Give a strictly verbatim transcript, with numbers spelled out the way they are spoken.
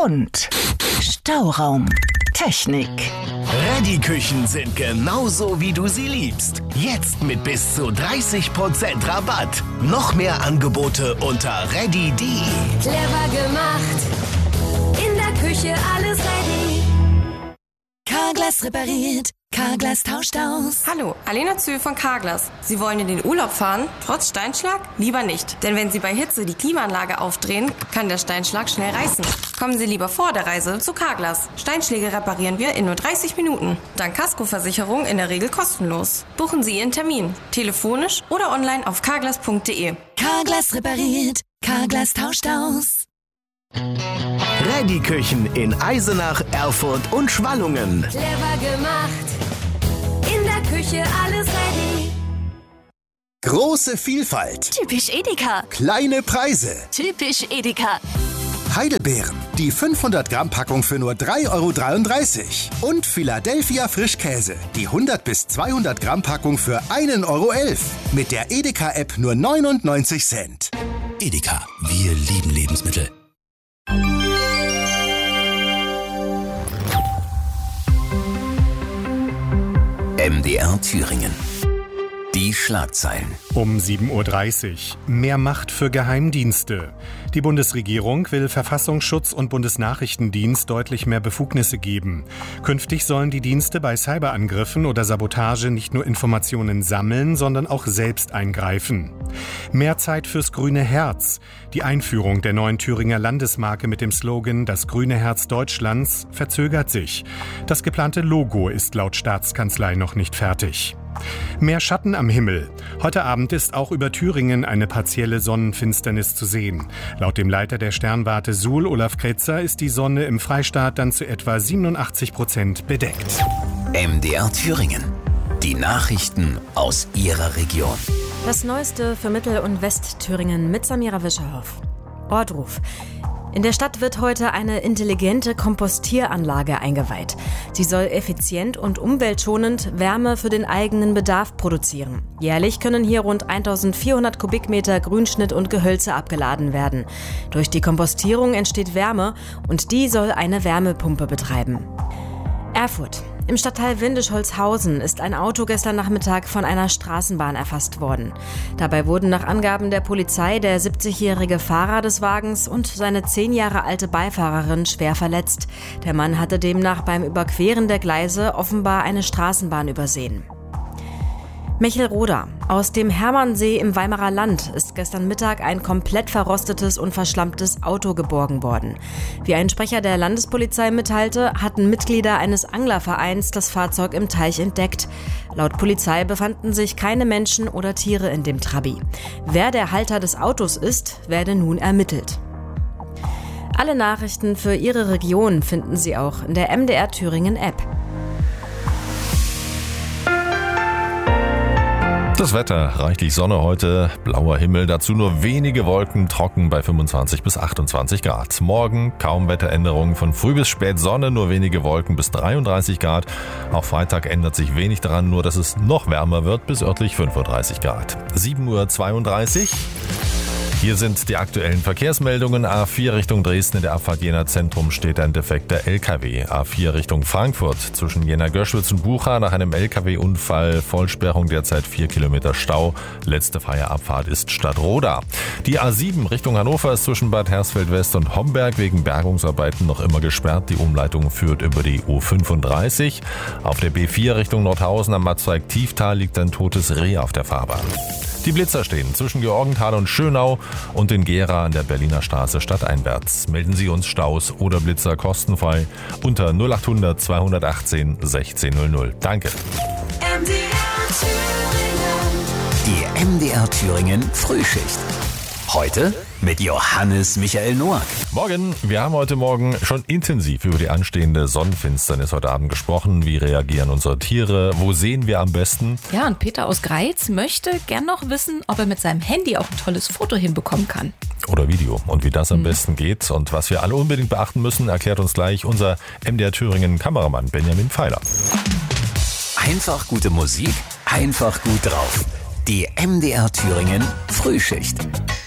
und Stauraum. Technik. Reddy-Küchen sind genauso, wie du sie liebst. Jetzt mit bis zu dreißig Prozent Rabatt. Noch mehr Angebote unter reddy punkt de. Clever gemacht. In der Küche alles ready. Carglass repariert. Carglass tauscht aus. Hallo, Alena Zühl von Carglass. Sie wollen in den Urlaub fahren, trotz Steinschlag? Lieber nicht. Denn wenn Sie bei Hitze die Klimaanlage aufdrehen, kann der Steinschlag schnell reißen. Kommen Sie lieber vor der Reise zu Carglass. Steinschläge reparieren wir in nur dreißig Minuten. Dank Kaskoversicherung in der Regel kostenlos. Buchen Sie Ihren Termin. Telefonisch oder online auf carglass punkt de. Carglass repariert. Carglass tauscht aus. Reddy-Küchen in Eisenach, Erfurt und Schwallungen. Clever gemacht. In der Küche alles ready. Große Vielfalt. Typisch Edeka. Kleine Preise. Typisch Edeka. Heidelbeeren. Die fünfhundert Gramm Packung für nur drei Euro dreiunddreißig. Und Philadelphia Frischkäse. Die hundert bis zweihundert Gramm Packung für ein Euro elf. Mit der Edeka-App nur neunundneunzig Cent. Edeka. Wir lieben Lebensmittel. M D R Thüringen. Die Schlagzeilen. Um sieben Uhr dreißig. Mehr Macht für Geheimdienste. Die Bundesregierung will Verfassungsschutz und Bundesnachrichtendienst deutlich mehr Befugnisse geben. Künftig sollen die Dienste bei Cyberangriffen oder Sabotage nicht nur Informationen sammeln, sondern auch selbst eingreifen. Mehr Zeit fürs grüne Herz. Die Einführung der neuen Thüringer Landesmarke mit dem Slogan »Das grüne Herz Deutschlands« verzögert sich. Das geplante Logo ist laut Staatskanzlei noch nicht fertig. Mehr Schatten am Himmel. Heute Abend ist auch über Thüringen eine partielle Sonnenfinsternis zu sehen. Laut dem Leiter der Sternwarte Suhl, Olaf Kretzer, ist die Sonne im Freistaat dann zu etwa siebenundachtzig Prozent bedeckt. M D R Thüringen. Die Nachrichten aus Ihrer Region. Das Neueste für Mittel- und Westthüringen mit Samira Wischerhoff. Ortruf. In der Stadt wird heute eine intelligente Kompostieranlage eingeweiht. Sie soll effizient und umweltschonend Wärme für den eigenen Bedarf produzieren. Jährlich können hier rund eintausendvierhundert Kubikmeter Grünschnitt und Gehölze abgeladen werden. Durch die Kompostierung entsteht Wärme und die soll eine Wärmepumpe betreiben. Erfurt. Im Stadtteil Windischholzhausen ist ein Auto gestern Nachmittag von einer Straßenbahn erfasst worden. Dabei wurden nach Angaben der Polizei der siebzigjährige Fahrer des Wagens und seine zehn Jahre alte Beifahrerin schwer verletzt. Der Mann hatte demnach beim Überqueren der Gleise offenbar eine Straßenbahn übersehen. Mechelroda. Aus dem Hermannsee im Weimarer Land ist gestern Mittag ein komplett verrostetes und verschlammtes Auto geborgen worden. Wie ein Sprecher der Landespolizei mitteilte, hatten Mitglieder eines Anglervereins das Fahrzeug im Teich entdeckt. Laut Polizei befanden sich keine Menschen oder Tiere in dem Trabi. Wer der Halter des Autos ist, werde nun ermittelt. Alle Nachrichten für Ihre Region finden Sie auch in der M D R Thüringen App. Das Wetter, reichlich Sonne heute, blauer Himmel, dazu nur wenige Wolken, trocken bei fünfundzwanzig bis achtundzwanzig Grad. Morgen kaum Wetteränderungen, von früh bis spät Sonne, nur wenige Wolken bis dreiunddreißig Grad. Auch Freitag ändert sich wenig daran, nur dass es noch wärmer wird, bis örtlich fünfunddreißig Grad. sieben Uhr zweiunddreißig. Hier sind die aktuellen Verkehrsmeldungen. A vier Richtung Dresden in der Abfahrt Jena Zentrum steht ein defekter L K W. A vier Richtung Frankfurt zwischen Jena-Göschwitz und Bucha nach einem L K W-Unfall. Vollsperrung derzeit vier Kilometer Stau. Letzte freie Abfahrt ist Stadtroda. Die A sieben Richtung Hannover ist zwischen Bad Hersfeld-West und Homberg wegen Bergungsarbeiten noch immer gesperrt. Die Umleitung führt über die U fünfunddreißig. Auf der B vier Richtung Nordhausen am Matzweig Tieftal liegt ein totes Reh auf der Fahrbahn. Die Blitzer stehen zwischen Georgenthal und Schönau und in Gera an der Berliner Straße stadteinwärts. Melden Sie uns Staus oder Blitzer kostenfrei unter null achthundert zweihundertachtzehn sechzehn null null. Danke. M D R Thüringen. Die M D R Thüringen Frühschicht. Heute mit Johannes Michael Noack. Morgen, wir haben heute Morgen schon intensiv über die anstehende Sonnenfinsternis heute Abend gesprochen. Wie reagieren unsere Tiere? Wo sehen wir am besten? Ja, und Peter aus Greiz möchte gern noch wissen, ob er mit seinem Handy auch ein tolles Foto hinbekommen kann. Oder Video. Und wie das am Mhm. besten geht und was wir alle unbedingt beachten müssen, erklärt uns gleich unser M D R Thüringen Kameramann Benjamin Pfeiler. Einfach gute Musik, einfach gut drauf. Die M D R Thüringen Frühschicht.